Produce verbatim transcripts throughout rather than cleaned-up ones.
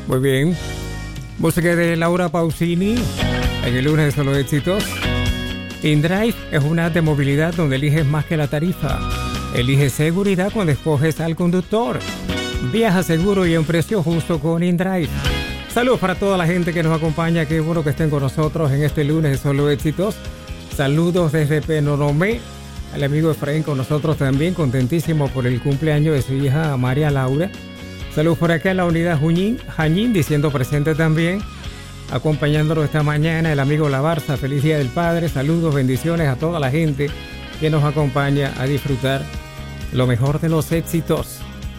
Muy bien. Música de Laura Pausini en el lunes de Solo Éxitos. InDrive es una app de movilidad donde eliges más que la tarifa. Eliges seguridad cuando escoges al conductor. Viaja seguro y a un precio justo con InDrive. Saludos para toda la gente que nos acompaña. Qué bueno que estén con nosotros en este lunes de Solo Éxitos. Saludos desde Penonomé. Al amigo Efraín con nosotros también, contentísimo por el cumpleaños de su hija María Laura. Saludos por acá en la unidad Junín, Jañín, diciendo presente también. Acompañándonos esta mañana el amigo La Barza. Feliz Día del Padre. Saludos, bendiciones a toda la gente que nos acompaña a disfrutar lo mejor de los éxitos.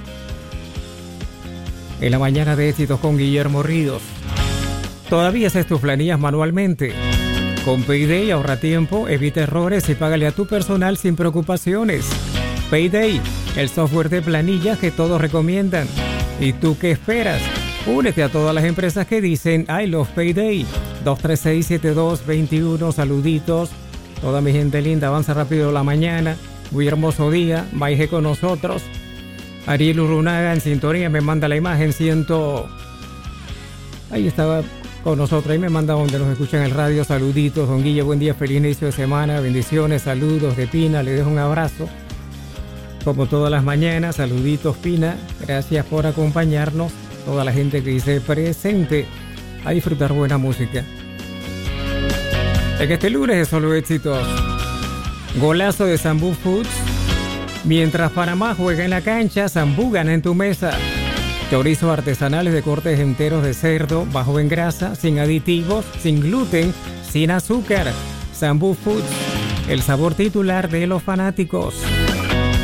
En la mañana de éxitos con Guillermo Ríos. ¿Todavía haces tus planillas manualmente? Con Payday ahorra tiempo, evita errores y págale a tu personal sin preocupaciones. Payday, el software de planillas que todos recomiendan. ¿Y tú qué esperas? Únete a todas las empresas que dicen I love Payday. dos tres seis, siete dos dos uno, saluditos. Toda mi gente linda, avanza rápido la mañana. Muy hermoso día, baje con nosotros. Ariel Urunaga en sintonía me manda la imagen, siento... Ahí estaba con nosotros, ahí me manda donde nos escuchan el radio. Saluditos, don Guille, buen día, feliz inicio de semana, bendiciones, saludos de Pina, le dejo un abrazo. Como todas las mañanas, saluditos Pina, gracias por acompañarnos. Toda la gente que dice presente a disfrutar buena música. En este lunes de Solo Éxitos, golazo de Sambú Foods. Mientras Panamá juega en la cancha, Sambú gana en tu mesa. Chorizos artesanales de cortes enteros de cerdo, bajo en grasa, sin aditivos, sin gluten, sin azúcar. Sambú Foods, el sabor titular de los fanáticos.